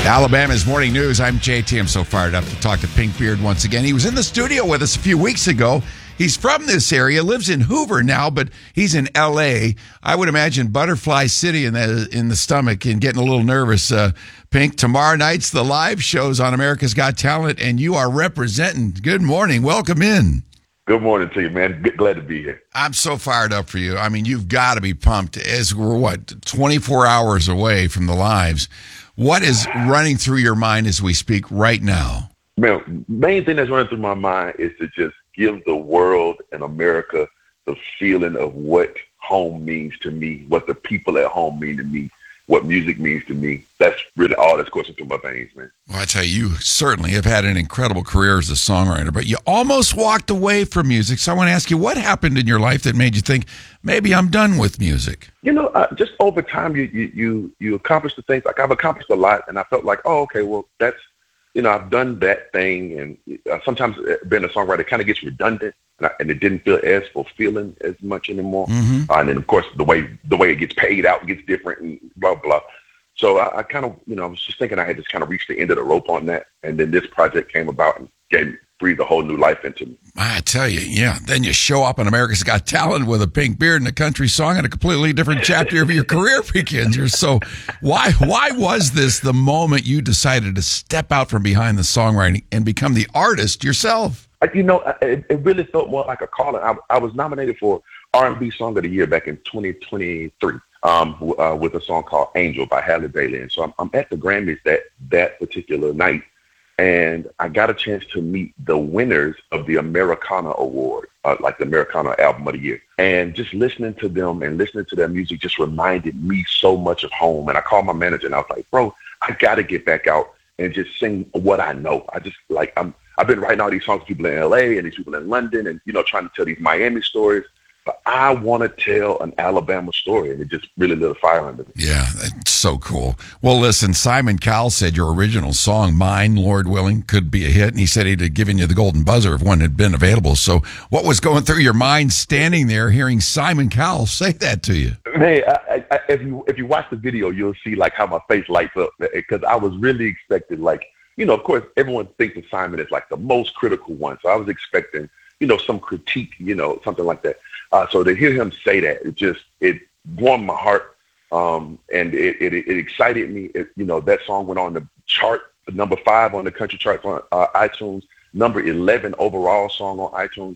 Alabama's Morning News. I'm JT. I'm so fired up to talk to Pinkbeard once again. He was in the studio with us a few weeks ago. He's from this area, lives in Hoover now, but he's in L.A. I would imagine Butterfly City in the stomach and getting a little nervous. Pink, tomorrow night's the live shows on America's Got Talent, and you are representing. Good morning. Welcome in. Good morning to you, man. Glad to be here. I'm so fired up for you. I mean, you've got to be pumped as we're, 24 hours away from the lives. What is running through your mind as we speak right now? Man, main thing that's running through my mind is to just give the world and America the feeling of what home means to me, what the people at home mean to me, what music means to me. That's really all that's coursing through my veins, man. Well, I tell you, you certainly have had an incredible career as a songwriter, but you almost walked away from music. So I want to ask you, what happened in your life that made you think, maybe I'm done with music? You know, just over time, you accomplish the things. Like, I've accomplished a lot, and I felt like, oh, okay, well, that's, you know, I've done that thing. And sometimes being a songwriter kind of gets redundant, and it didn't feel as fulfilling as much anymore. Mm-hmm. And then, of course, the way it gets paid out gets different and blah, blah. So I kind of, you know, I was just thinking I had just kind of reached the end of the rope on that. And then this project came about and breathed a whole new life into me. I tell you, yeah. Then you show up on America's Got Talent with a pink beard and a country song, and a completely different chapter of your career begins. So why was this the moment you decided to step out from behind the songwriting and become the artist yourself? You know, it really felt more like a calling. I was nominated for R&B Song of the Year back in 2023 with a song called Angel by Halle Bailey. And so I'm at the Grammys that particular night, and I got a chance to meet the winners of the Americana Award, like the Americana Album of the Year. And just listening to them and listening to their music just reminded me so much of home. And I called my manager and I was like, bro, I got to get back out and just sing what I know. I've been writing all these songs for people in LA and these people in London and, you know, trying to tell these Miami stories. But I want to tell an Alabama story, and it just really lit a fire under me. Yeah, that's so cool. Well, listen, Simon Cowell said your original song, Mine, Lord Willing, could be a hit, and he said he'd have given you the golden buzzer if one had been available. So what was going through your mind standing there hearing Simon Cowell say that to you? Hey, if you watch the video, you'll see, like, how my face lights up, because I was really expecting, like, you know, of course, everyone thinks of Simon as, like, the most critical one. So I was expecting, you know, some critique, you know, something like that. So to hear him say that, it warmed my heart, and it excited me. You know, that song went on the chart, number 5 on the country charts on iTunes, number 11 overall song on iTunes.